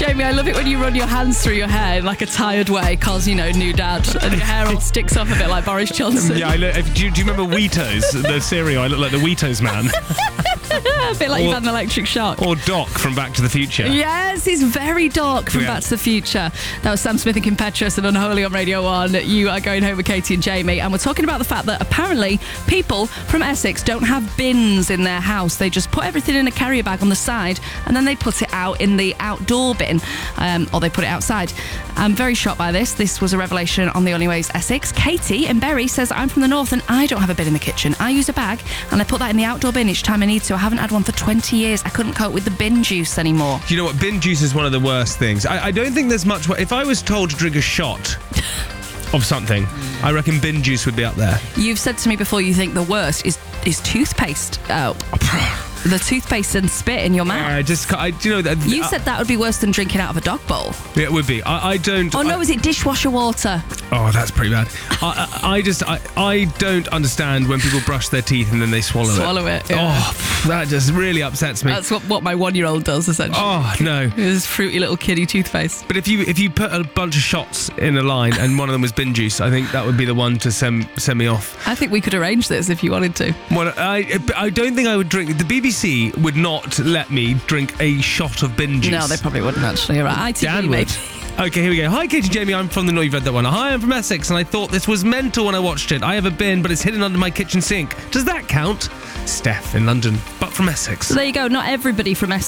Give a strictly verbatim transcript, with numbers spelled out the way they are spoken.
Jamie, I love it when you run your hands through your hair in like a tired way, cause you know, new dad, and your hair all sticks up a bit like Boris Johnson. Yeah, I look, do, you, do you remember Wheatos, the cereal? I look like the Wheatos man. A bit like or, you've had an electric shock. Or Doc from Back to the Future. Yes, he's very Doc from yeah. Back to the Future. That was Sam Smith and Kim Petras and Unholy on Radio one. You are going home with Katie and Jamie, and we're talking about the fact that apparently people from Essex don't have bins in their house. They just put everything in a carrier bag on the side, and then they put it out in the outdoor bin, um, or they put it outside. I'm very shocked by this. This was a revelation on The Only Ways Essex. Katie in Bury says, I'm from the north and I don't have a bin in the kitchen. I use a bag and I put that in the outdoor bin each time I need to. I haven't had one for twenty years. I couldn't cope with the bin juice anymore. Do you know what? Bin juice is one of the worst things. I, I don't think there's much... If I was told to drink a shot of something, I reckon bin juice would be up there. You've said to me before you think the worst is, is toothpaste. Oh. The toothpaste and spit in your mouth. I just, I, do you know that you uh, said that would be worse than drinking out of a dog bowl. Yeah, it would be. I, I don't. Oh no, I, is it dishwasher water? Oh, that's pretty bad. I, I, I just, I, I don't understand when people brush their teeth and then they swallow, swallow it. it. Yeah. Oh, that just really upsets me. That's what, what my one-year-old does essentially. Oh no, his fruity little kiddie toothpaste. But if you if you put a bunch of shots in a line and one of them was bin juice, I think that would be the one to send send me off. I think we could arrange this if you wanted to. Well, I I don't think I would drink. The B B C would not let me drink a shot of bin juice. No, they probably wouldn't actually. All right, I T V Dan would. Okay, here we go. Hi, Katie, Jamie. I'm from the... No, you've read that one. Hi, I'm from Essex, and I thought this was mental when I watched it. I have a bin, but it's hidden under my kitchen sink. Does that count? Steph in London, but from Essex. So there you go. Not everybody from Essex